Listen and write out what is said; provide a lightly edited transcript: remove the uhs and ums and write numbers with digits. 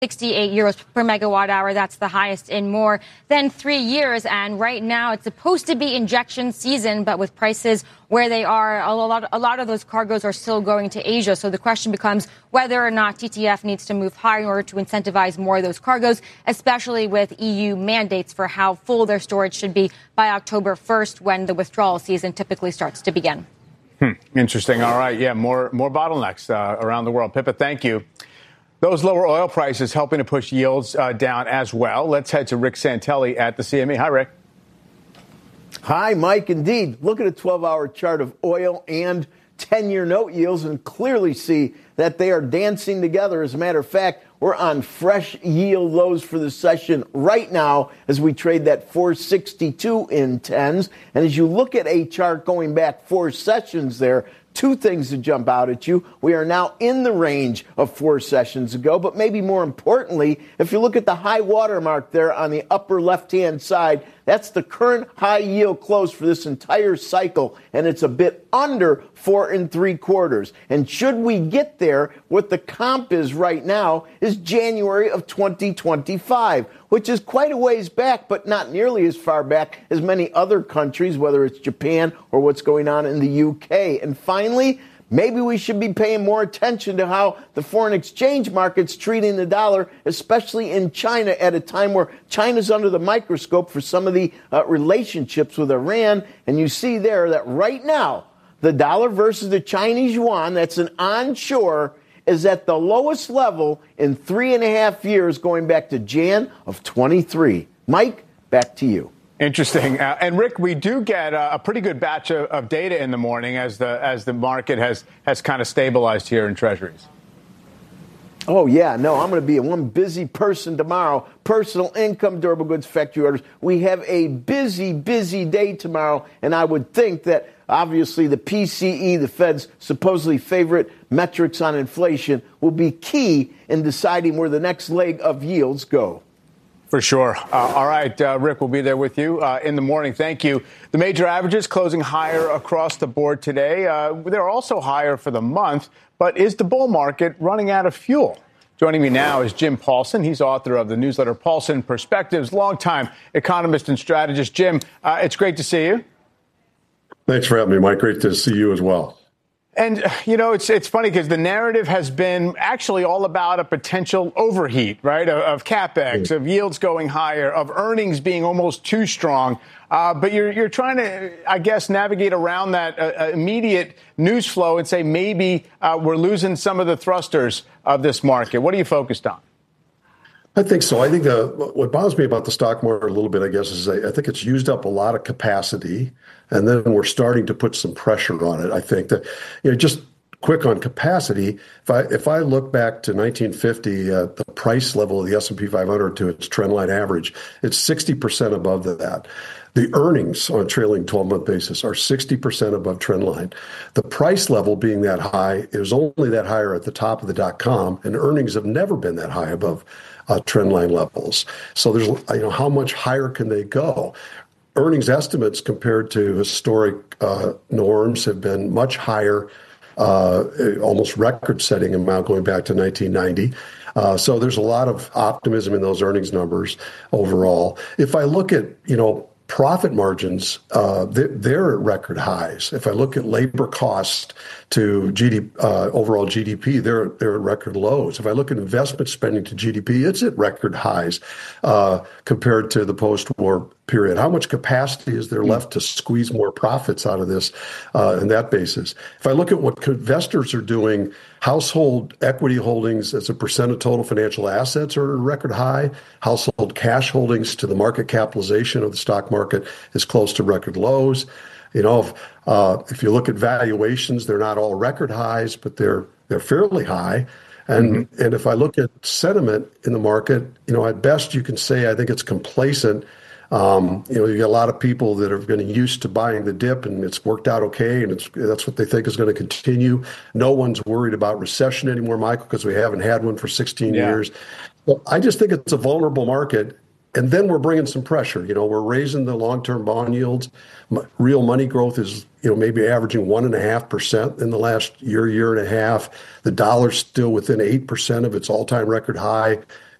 68 euros per megawatt hour. That's the highest in more than 3 years. And right now it's supposed to be injection season, but with prices where they are, a lot of those cargoes are still going to Asia. So the question becomes whether or not TTF needs to move higher in order to incentivize more of those cargoes, especially with EU mandates for how full their storage should be by October 1st, when the withdrawal season typically starts to begin. Interesting. All right. Yeah, more bottlenecks around the world. Pippa, thank you. Those lower oil prices helping to push yields down as well. Let's head to Rick Santelli at the CME. Hi, Rick. Hi, Mike. Indeed. Look at a 12-hour chart of oil and 10-year note yields and clearly see that they are dancing together. As a matter of fact, we're on fresh yield lows for the session right now as we trade that 462 in 10s. And as you look at a chart going back 4 sessions there, 2 things to jump out at you. We are now in the range of 4 sessions ago, but maybe more importantly, if you look at the high water mark there on the upper left-hand side, that's the current high yield close for this entire cycle, and it's a bit under 4 3/4. And should we get there, what the comp is right now is January of 2025, which is quite a ways back, but not nearly as far back as many other countries, whether it's Japan or what's going on in the UK. And finally, maybe we should be paying more attention to how the foreign exchange market's treating the dollar, especially in China at a time where China's under the microscope for some of the relationships with Iran. And you see there that right now, the dollar versus the Chinese yuan, that's an onshore, is at the lowest level in 3.5 years, going back to Jan of 23. Mike, back to you. Interesting. And Rick, we do get a pretty good batch of data in the morning as the market has kind of stabilized here in Treasuries. Oh, yeah. No, I'm going to be one busy person tomorrow. Personal income, durable goods, factory orders. We have a busy day tomorrow. And I would think that obviously the PCE, the Fed's supposedly favorite metrics on inflation, will be key in deciding where the next leg of yields go. For sure. All right, Rick, we'll be there with you in the morning. Thank you. The major averages closing higher across the board today. They're also higher for the month. But is the bull market running out of fuel? Joining me now is Jim Paulson. He's author of the newsletter Paulson Perspectives, longtime economist and strategist. Jim, it's great to see you. Thanks for having me, Mike. Great to see you as well. And, you know, it's funny because the narrative has been actually all about a potential overheat, right, of CapEx, of yields going higher, of earnings being almost too strong. But you're trying to, I guess, navigate around that immediate news flow and say maybe we're losing some of the thrusters of this market. What are you focused on? I think so. I think what bothers me about the stock market a little bit, I guess, is I think it's used up a lot of capacity, and then we're starting to put some pressure on it. I think that, just quick on capacity, if I look back to 1950, the price level of the S&P 500 to its trendline average, it's 60% above that. The earnings on a trailing 12-month basis are 60% above trendline. The price level being that high is only that higher at the top of the .com, and earnings have never been that high above trendline levels. So there's, how much higher can they go? Earnings estimates compared to historic norms have been much higher, almost record-setting amount going back to 1990. So there's a lot of optimism in those earnings numbers overall. If I look at, profit margins, they're at record highs. If I look at labor costs to overall GDP, they're at record lows. If I look at investment spending to GDP, it's at record highs compared to the post-war period. How much capacity is there left to squeeze more profits out of this in that basis? If I look at what investors are doing, household equity holdings as a percent of total financial assets are at a record high. Household cash holdings to the market capitalization of the stock market is close to record lows. If you look at valuations, they're not all record highs, but they're fairly high. And and if I look at sentiment in the market, at best you can say I think it's complacent. You got a lot of people that are getting used to buying the dip, and it's worked out okay, and that's what they think is going to continue. No one's worried about recession anymore, Michael, because we haven't had one for 16 years. Well, I just think it's a vulnerable market. And then we're bringing some pressure. We're raising the long-term bond yields. Real money growth is, maybe averaging 1.5% in the last year and a half. The dollar's still within 8% of its all-time record high.